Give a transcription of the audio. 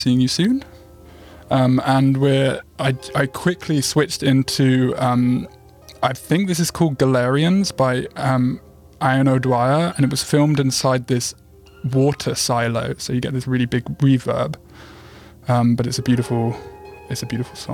seeing you soon. And I quickly switched into, I think this is called Galarians by Ian O'Dwyer, and it was filmed inside this water silo, so you get this really big reverb. But it's a beautiful song.